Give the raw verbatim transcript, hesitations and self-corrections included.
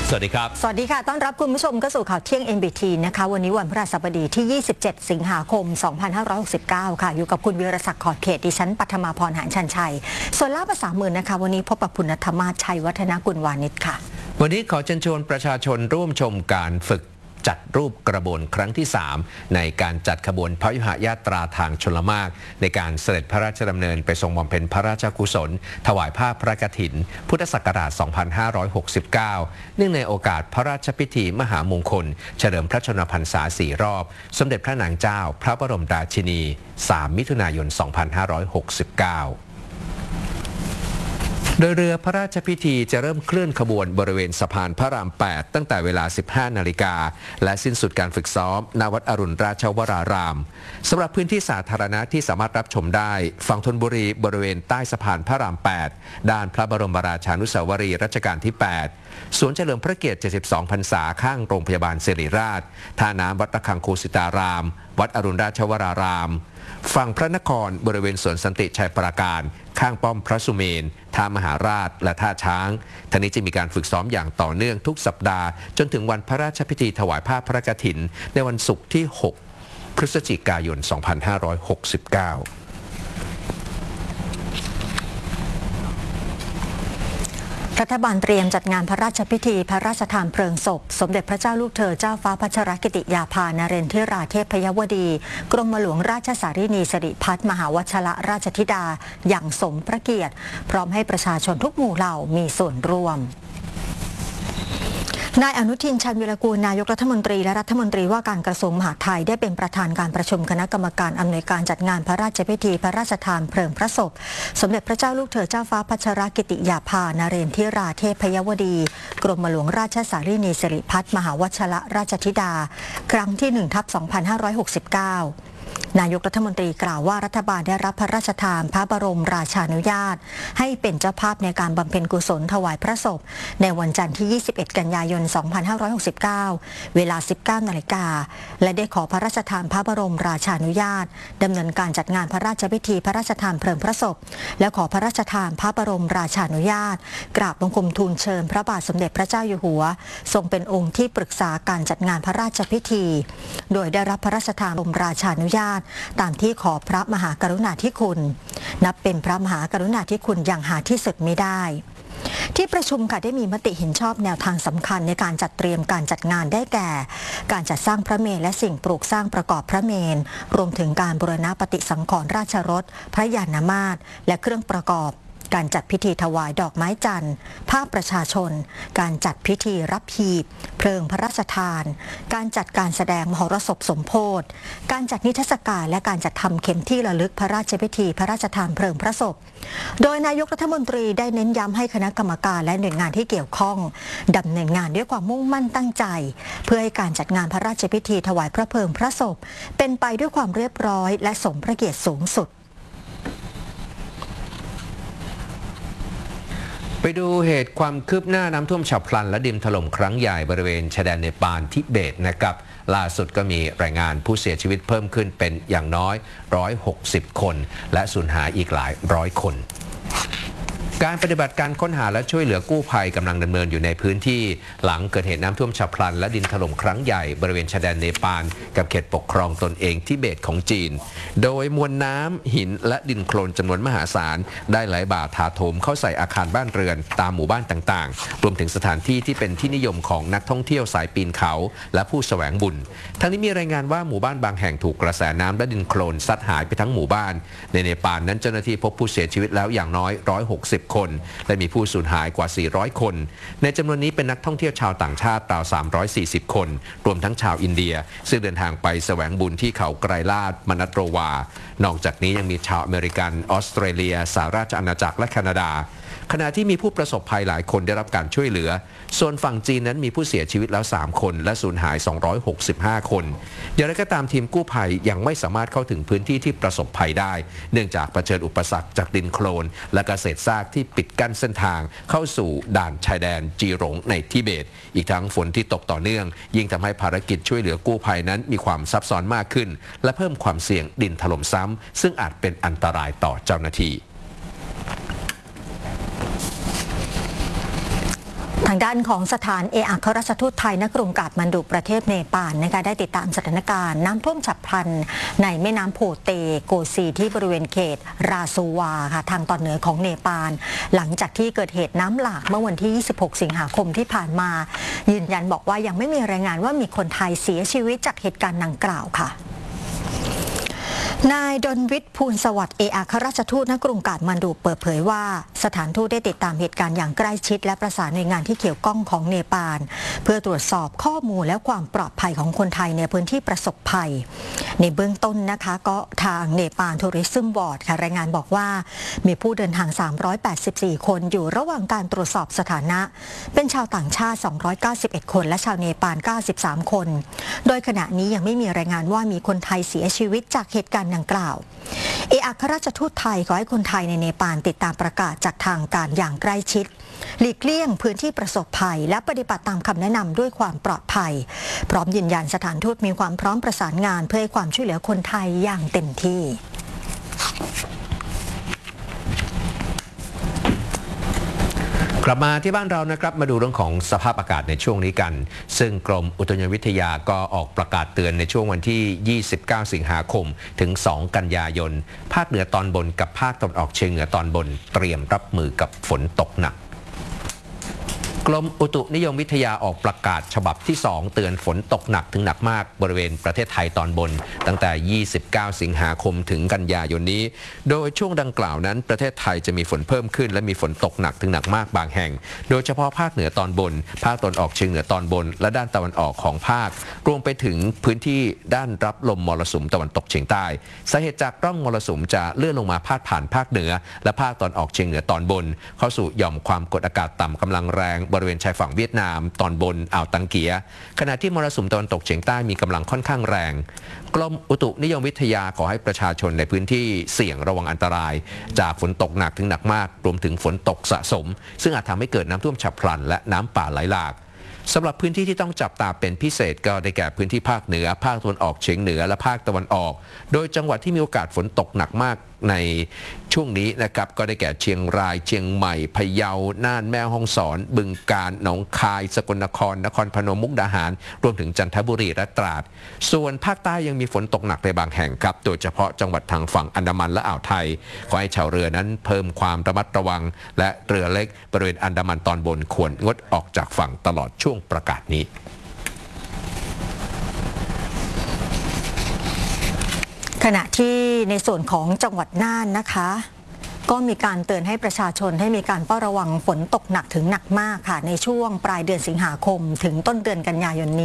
สวัสดีครับสวัสดีค่ะต้อนรับคุณผู้ชมเข้าสู่ข่าวเที่ยง เอ็น บี ที นะคะวันนี้วันพฤหัสบดีที่ยี่สิบเจ็ดสิงหาคมสองพันห้าร้อยหกสิบเก้าค่ะอยู่กับคุณวีรศักดิ์ขอดเขตดิฉันปัทมาพรหานชันชัยส่วนล่าภาษาหมื่นนะคะวันนี้พบกับคุณณัฐมาศชัยวัฒนกุลวานิชค่ะวันนี้ขอเชิญชวนประชาชนร่วมชมการฝึกจัดรูปกระบวนครั้งที่สามในการจัดขบวนพยุหญาตราทางชลมารในการเสด็จพระราชดำเนินไปทรงบำเพ็ญพระราชกุศลถวายผ้าพระกฐินพุทธศักราช สองพันห้าร้อยหกสิบเก้า เนื่องในโอกาสพระราชพิธีมหามงคลเฉลิมพระชนมพรรษาสี่รอบสมเด็จพระนางเจ้าพระบรมราชินี สาม มิถุนายน สองพันห้าร้อยหกสิบเก้าโดยเรือพระราชพิธีจะเริ่มเคลื่อนขบวนบริเวณสะพานพระราม แปด ตั้งแต่เวลา สิบห้า นาฬิกาและสิ้นสุดการฝึกซ้อมณวัดอรุณราชวรารามสำหรับพื้นที่สาธารณะที่สามารถรับชมได้ฝั่งธนบุรีบริเวณใต้สะพานพระราม แปด ด้านพระบรมราชานุสาวรีย์รัชกาลที่ แปด สวนเฉลิมพระเกียรติ เจ็ดสิบสอง พรรษาข้างโรงพยาบาลศิริราชท่าน้ำวัดระฆังโคสิตารามวัดอรุณราชวรารามฝั่งพระนครบริเวณสวนสันติชัยปราการข้างป้อมพระสุเมนท่ามหาราชและท่าช้างทั้งนี้จะมีการฝึกซ้อมอย่างต่อเนื่องทุกสัปดาห์จนถึงวันพระราชพิธีถวายผ้าพระกฐินในวันศุกร์ที่ หก พฤศจิกายน สองพันห้าร้อยหกสิบเก้ารัฐบาลเตรียมจัดงานพระราชพิธีพระราชทานเพลิงศพสมเด็จพระเจ้าลูกเธอเจ้าฟ้าพัชรกิติยาภานเรนทิราเทพยวดีกรมหลวงราชสารินีสิริพัฒน์มหาวชรราชธิดาอย่างสมพระเกียรติพร้อมให้ประชาชนทุกหมู่เหล่ามีส่วนร่วมนายอนุทิน ชาญวิรากูลนายกรัฐมนตรีและรัฐมนตรีว่าการกระทรวงมหาดไทยได้เป็นประธานการประชุมคณะกรรมการอำนวยการจัดงานพระราชพิธีพระราชทานเพลิงพระศพสมเด็จพระเจ้าลูกเธอเจ้าฟ้าพัชรกิติยาภานเรนทิราเทพยวดีกรมหลวงราชสารินีสิริพัฒน์มหาวชรราชธิดาครั้งที่ หนึ่งทับสองพันห้าร้อยหกสิบเก้านายกรัฐมนตรีกล่าวว่ารัฐบาลได้รับพระราชทานพระบรมราชานุญาตให้เป็นเจ้าภาพในการบำเพ็ญกุศลถวายพระศพในวันจันทร์ที่ ยี่สิบเอ็ด กันยายน สองพันห้าร้อยหกสิบเก้า เวลา สิบเก้า นาฬิกาและได้ขอพระราชทานพระบรมราชานุญาตดำเนินการจัดงานพระราชพิธีพระราชทานเพลิงพระศพและขอพระราชทานพระบรมราชานุญาตกราบบังคมทูลเชิญพระบาทสมเด็จพระเจ้าอยู่หัวทรงเป็นองค์ที่ปรึกษาการจัดงานพระราชพิธีโดยได้รับพระราชทานบรมราชานุญาตตามที่ขอพระมหากรุณาธิคุณนับเป็นพระมหากรุณาธิคุณอย่างหาที่สุดมิได้ที่ประชุมค่ะได้มีมติเห็นชอบแนวทางสำคัญในการจัดเตรียมการจัดงานได้แก่การจัดสร้างพระเมรุและสิ่งปลูกสร้างประกอบพระเมรุรวมถึงการบูรณะปฏิสังขรณ์ราชรถพระยานมาตรและเครื่องประกอบการจัดพิธีถวายดอกไม้จันทร์ภาพประชาชนการจัดพิธีรับหีบเพลิงพระราชทานการจัดการแสดงมหรสพสมโภชการจัดนิทรรศการและการจัดทำเข็มที่ระลึกพระราชพิธีพระราชทานเพลิงพระศพโดยนายกรัฐมนตรีได้เน้นย้ำให้คณะกรรมการและหน่วยงานที่เกี่ยวข้องดำเนินงานด้วยความมุ่งมั่นตั้งใจเพื่อให้การจัดงานพระราชพิธีถวายพระเพลิงพระศพเป็นไปด้วยความเรียบร้อยและสมพระเกียรติสูงสุดไปดูเหตุความคืบหน้าน้ำท่วมฉับพลันและดินถล่มครั้งใหญ่บริเวณชายแดนเนปาลทิเบตนะครับล่าสุดก็มีรายงานผู้เสียชีวิตเพิ่มขึ้นเป็นอย่างน้อยหนึ่งร้อยหกสิบคนและสูญหายอีกหลายร้อยคนการปฏิบัติการค้นหาและช่วยเหลือกู้ภัยกำลังดำเนินอยู่ในพื้นที่หลังเกิดเหตุน้ำท่วมฉับพลันและดินถล่มครั้งใหญ่บริเวณชายแดนเนปาลกับเขตปกครองตนเองทิเบตของจีนโดยมวลน้ำหินและดินโคลนจำนวนมหาศาลได้ไหลบ่าถาโถมเข้าใส่อาคารบ้านเรือนตามหมู่บ้านต่างๆรวมถึงสถานที่ที่เป็นที่นิยมของนักท่องเที่ยวสายปีนเขาและผู้แสวงบุญทั้งนี้มีรายงานว่าหมู่บ้านบางแห่งถูกกระแสน้ำและดินโคลนซัดหายไปทั้งหมู่บ้านในเนปาลนั้นเจ้าหน้าที่พบผู้เสียชีวิตแล้วอย่างน้อยหนึ่งร้อยหกสิบคนและมีผู้สูญหายกว่าสี่ร้อยคนในจำนวนนี้เป็นนักท่องเที่ยวชาวต่างชาติราวสามร้อยสี่สิบคนรวมทั้งชาวอินเดียซึ่งเดินทางไปแสวงบุญที่เขาไกรลาดมนัตโรวานอกจากนี้ยังมีชาวอเมริกันออสเตรเลียสหราชอาณาจักรและแคนาดาขณะที่มีผู้ประสบภัยหลายคนได้รับการช่วยเหลือส่วนฝั่งจีนนั้นมีผู้เสียชีวิตแล้วสามคนและสูญหายสองร้อยหกสิบห้าคนอย่างไรก็ตามทีมกู้ภัยยังไม่สามารถเข้าถึงพื้นที่ที่ประสบภัยได้เนื่องจากเผชิญอุปสรรคจากดินโคลนและเศษซากที่ปิดกั้นเส้นทางเข้าสู่ด่านชายแดนจีหลงในทิเบตอีกทั้งฝนที่ตกต่อเนื่องยิ่งทำให้ภารกิจช่วยเหลือกู้ภัยนั้นมีความซับซ้อนมากขึ้นและเพิ่มความเสี่ยงดินถล่มซ้ำซึ่งอาจเป็นอันตรายต่อเจ้าหน้าที่ทางด้านของสถานเอกอัครราชทูตไทยณกรุงกาฐมานดุประเทศเนปาลนะคะได้ติดตามสถานการณ์น้ำท่วมฉับพลันในแม่น้ำโพเตโกซีที่บริเวณเขตราซูวาค่ะทางตอนเหนือของเนปาลหลังจากที่เกิดเหตุน้ำหลากเมื่อวันที่ ยี่สิบหก สิงหาคมที่ผ่านมายืนยันบอกว่ายังไม่มีรายงานว่ามีคนไทยเสียชีวิตจากเหตุการณ์ดังกล่าวค่ะนายดลวิทย์ภูลสวัสดิ์เอกอัครราชทูตณกรุงกาฐมานดุเปิดเผยว่าสถานทูตได้ติดตามเหตุการณ์อย่างใกล้ชิดและประสานหน่วยงานที่เกี่ยวข้องของเนปาลเพื่อตรวจสอบข้อมูลและความปลอดภัยของคนไทยในพื้นที่ประสบภัยในเบื้องต้นนะคะก็ทางเนปาลทัวริซึมบอร์ดค่ะรายงานบอกว่ามีผู้เดินทางสามร้อยแปดสิบสี่คนอยู่ระหว่างการตรวจสอบสถานะเป็นชาวต่างชาติสองร้อยเก้าสิบเอ็ดคนและชาวเนปาลเก้าสิบสามคนโดยขณะนี้ยังไม่มีรายงานว่ามีคนไทยเสียชีวิตจากเหตุการณ์ดังกล่าวเอกอัครราชทูตไทยขอให้คนไทยในเนปาลติดตามประกาศจากทางการอย่างใกล้ชิดหลีกเลี่ยงพื้นที่ประสบภัยและปฏิบัติตามคำแนะนำด้วยความปลอดภัยพร้อมยืนยันสถานทูตมีความพร้อมประสานงานเพื่อให้ความช่วยเหลือคนไทยอย่างเต็มที่กลับมาที่บ้านเรานะครับมาดูเรื่องของสภาพอากาศในช่วงนี้กันซึ่งกรมอุตุนิยมวิทยาก็ออกประกาศเตือนในช่วงวันที่ ยี่สิบเก้า สิงหาคมถึง สอง กันยายนภาคเหนือตอนบนกับภาคตะวันออกเฉียงเหนือตอนบนเตรียมรับมือกับฝนตกหนักกรมอุตุนิยมวิทยาออกประกาศฉบับที่สองเตือนฝนตกหนักถึงหนักมากบริเวณประเทศไทยตอนบนตั้งแต่ ยี่สิบเก้า สิงหาคมถึงกันยายนนี้โดยช่วงดังกล่าวนั้นประเทศไทยจะมีฝนเพิ่มขึ้นและมีฝนตกหนักถึงหนักมากบางแห่งโดยเฉพาะภาคเหนือตอนบนภาคตะวันออกเฉียงเหนือตอนบนและด้านตะวันออกของภาครวมไปถึงพื้นที่ด้านรับลมมรสุมตะวันตกเฉียงใต้สาเหตุจากร่องมรสุมจะเลื่อนลงมาพาดผ่านภาคเหนือและภาคตะวันออกเฉียงเหนือตอนบนเข้าสู่หย่อมความกดอากาศต่ำกำลังแรงบริเวณชายฝั่งเวียดนามตอนบนอ่าวตังเกียขณะที่มรสุมตะวันตกเฉียงใต้มีกำลังค่อนข้างแรงกรมอุตุนิยมวิทยาขอให้ประชาชนในพื้นที่เสี่ยงระวังอันตรายจากฝนตกหนักถึงหนักมากรวมถึงฝนตกสะสมซึ่งอาจทำให้เกิดน้ำท่วมฉับพลันและน้ำป่าไหลหลากสำหรับพื้นที่ที่ต้องจับตาเป็นพิเศษก็ได้แก่พื้นที่ภาคเหนือภาคตะวันออกเฉียงเหนือและภาคตะวันออกโดยจังหวัดที่มีโอกาสฝนตกหนักมากในช่วงนี้นะครับก็ได้แก่เชียงรายเชียงใหม่พะเยาน่านแม่ฮ่องสอนบึงกาฬหนองคายสกลนครนครพนมมุกดาหารรวมถึงจันทบุรีและตราดส่วนภาคใต้ยังมีฝนตกหนักในบางแห่งครับโดยเฉพาะจังหวัดทางฝั่งอันดามันและอ่าวไทยขอให้ชาวเรือนั้นเพิ่มความระมัดระวังและเรือเล็กบริเวณอันดามันตอนบนควรงดออกจากฝั่งตลอดช่วงประกาศนี้ขณะที่ในส่วนของจังหวัดน่านนะคะก็มีการเตือนให้ประชาชนให้มีการเฝ้าระวังฝนตกหนักถึงหนักมากค่ะในช่วงปลายเดือนสิงหาคมถึงต้นเดือนกันยายนนี้